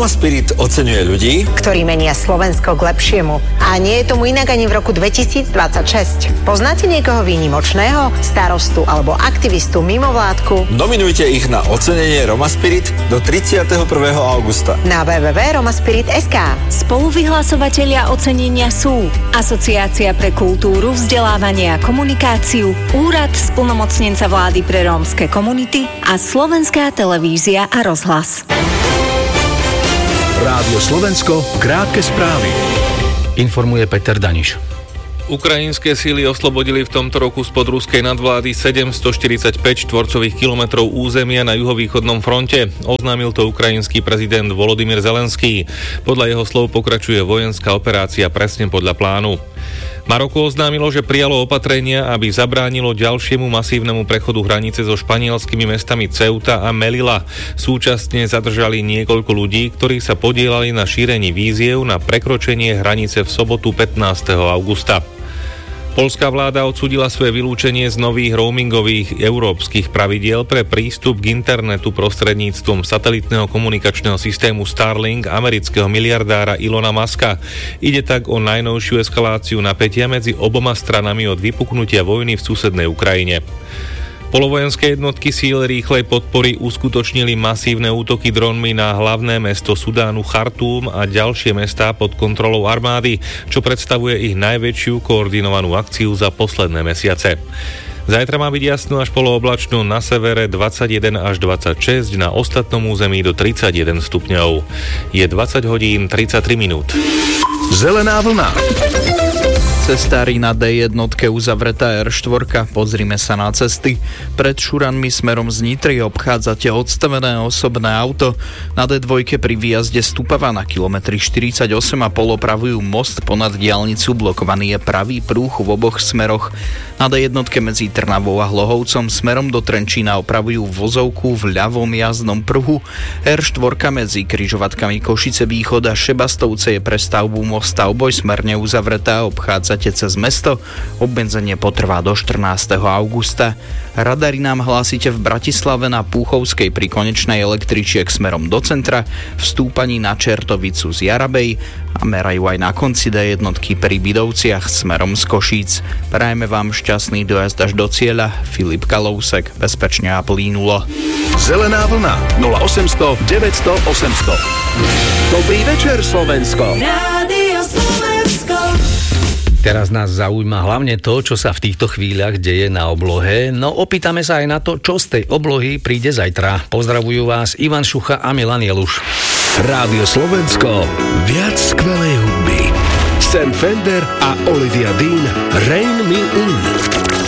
Roma Spirit oceňuje ľudí, ktorí menia Slovensko k lepšiemu. A nie je tomu inak ani v roku 2026. Poznáte niekoho výnimočného? Starostu alebo aktivistu mimovládku? Nominujte ich na ocenenie Roma Spirit do 31. augusta. Na www.romaspirit.sk. Spoluvyhlasovatelia ocenenia sú Asociácia pre kultúru, vzdelávanie a komunikáciu, Úrad splnomocnenca vlády pre rómske komunity a Slovenská televízia a rozhlas. Rádio Slovensko, krátke správy. Informuje Peter Daniš. Ukrajinské síly oslobodili v tomto roku spod ruskej nadvlády 745 štvorcových kilometrov územia na juhovýchodnom fronte. Oznámil to ukrajinský prezident Volodymyr Zelenský. Podľa jeho slov pokračuje vojenská operácia presne podľa plánu. Maroko oznámilo, že prijalo opatrenia, aby zabránilo ďalšiemu masívnemu prechodu hranice so španielskými mestami Ceuta a Melilla. Súčasne zadržali niekoľko ľudí, ktorí sa podieľali na šírení víziev na prekročenie hranice v sobotu 15. augusta. Poľská vláda odsúdila svoje vylúčenie z nových roamingových európskych pravidiel pre prístup k internetu prostredníctvom satelitného komunikačného systému Starlink amerického miliardára Ilona Muska. Ide tak o najnovšiu eskaláciu napätia medzi oboma stranami od vypuknutia vojny v susednej Ukrajine. Polovojenské jednotky síl rýchlej podpory uskutočnili masívne útoky dronmi na hlavné mesto Sudánu Chartúm a ďalšie mestá pod kontrolou armády, čo predstavuje ich najväčšiu koordinovanú akciu za posledné mesiace. Zajtra má byť jasno až polooblačno, na severe 21 až 26, na ostatnom území do 31 stupňov. Je 20 hodín 33 minút. Zelená vlna. Cestári na D1 uzavretá R4. Pozrime sa na cesty. Pred Šuranmi smerom z Nitry obchádzate odstavené osobné auto. Na D2 pri výjazde z Tupava na kilometri 48 a opravujú most ponad diaľnicu. Blokovaný je pravý prúh v oboch smeroch. Na D1 medzi Trnavou a Hlohovcom smerom do Trenčína opravujú vozovku v ľavom jazdnom pruhu. R4 medzi križovatkami Košice Východ a Šebastovce je pre stavbu mosta obojsmerne uzavretá. Obchádzate cez mesto. Obmedzenie potrvá do 14. augusta. Radary nám hlásite v Bratislave na Púchovskej pri konečnej električiek smerom do centra, v stúpaní na Čertovicu z Jarabej a merajú aj na konci D1 pri Bidovciach smerom z Košíc. Prajeme vám šťastný dojazd až do cieľa. Filip Kalousek, bezpečne a plínulo. Zelená vlna 0800 900 800. Dobrý večer, Slovensko. Rádio Slovensko. Teraz nás zaujíma hlavne to, čo sa v týchto chvíľach deje na oblohe. No opýtame sa aj na to, čo z tej oblohy príde zajtra. Pozdravujú vás Ivan Šucha a Milan Jeluš. Rádio Slovensko, viac skvelej hudby. Sam Fender a Olivia Dean, Rain Me In.